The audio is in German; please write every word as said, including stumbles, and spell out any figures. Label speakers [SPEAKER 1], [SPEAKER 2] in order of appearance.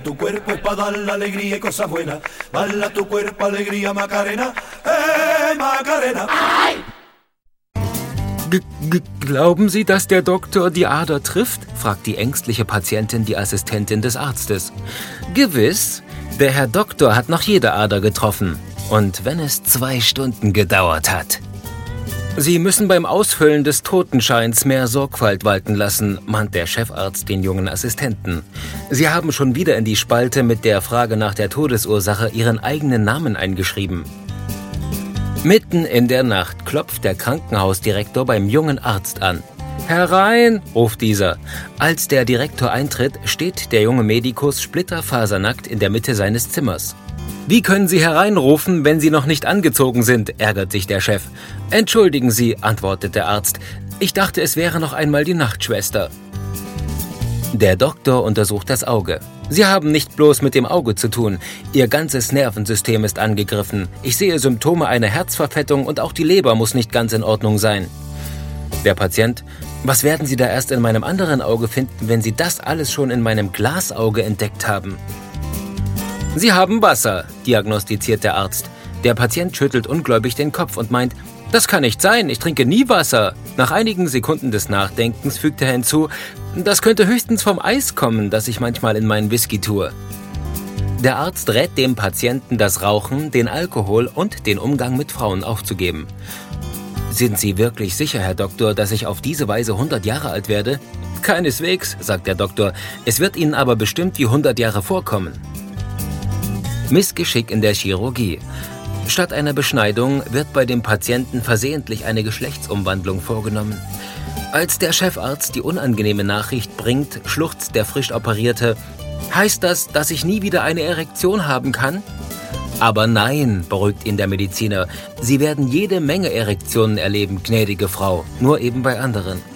[SPEAKER 1] Tu cuerpo es pa' dar la alegría y cosas buenas. Bala tu cuerpo, alegría, Macarena. Hey, Macarena.
[SPEAKER 2] G -g Glauben Sie, dass der Doktor die Ader trifft? Fragt die ängstliche Patientin die Assistentin des Arztes. Gewiss, der Herr Doktor hat noch jede Ader getroffen. Und wenn es zwei Stunden gedauert hat. Sie müssen beim Ausfüllen des Totenscheins mehr Sorgfalt walten lassen, mahnt der Chefarzt den jungen Assistenten. Sie haben schon wieder in die Spalte mit der Frage nach der Todesursache Ihren eigenen Namen eingeschrieben. Mitten in der Nacht klopft der Krankenhausdirektor beim jungen Arzt an. »Herein«, ruft dieser. Als der Direktor eintritt, steht der junge Medikus splitterfasernackt in der Mitte seines Zimmers. »Wie können Sie hereinrufen, wenn Sie noch nicht angezogen sind?«, ärgert sich der Chef. »Entschuldigen Sie«, antwortet der Arzt. »Ich dachte, es wäre noch einmal die Nachtschwester.« Der Doktor untersucht das Auge. »Sie haben nicht bloß mit dem Auge zu tun. Ihr ganzes Nervensystem ist angegriffen. Ich sehe Symptome einer Herzverfettung und auch die Leber muss nicht ganz in Ordnung sein.« Der Patient: »Was werden Sie da erst in meinem anderen Auge finden, wenn Sie das alles schon in meinem Glasauge entdeckt haben?« »Sie haben Wasser«, diagnostiziert der Arzt. Der Patient schüttelt ungläubig den Kopf und meint, »Das kann nicht sein, ich trinke nie Wasser.« Nach einigen Sekunden des Nachdenkens fügt er hinzu, »Das könnte höchstens vom Eis kommen, das ich manchmal in meinen Whisky tue.« Der Arzt rät dem Patienten, das Rauchen, den Alkohol und den Umgang mit Frauen aufzugeben. »Sind Sie wirklich sicher, Herr Doktor, dass ich auf diese Weise hundert Jahre alt werde?« »Keineswegs«, sagt der Doktor, »es wird Ihnen aber bestimmt wie hundert Jahre vorkommen.« Missgeschick in der Chirurgie. Statt einer Beschneidung wird bei dem Patienten versehentlich eine Geschlechtsumwandlung vorgenommen. Als der Chefarzt die unangenehme Nachricht bringt, schluchzt der frisch Operierte. »Heißt das, dass ich nie wieder eine Erektion haben kann?« »Aber nein«, beruhigt ihn der Mediziner, »Sie werden jede Menge Erektionen erleben, gnädige Frau, nur eben bei anderen.«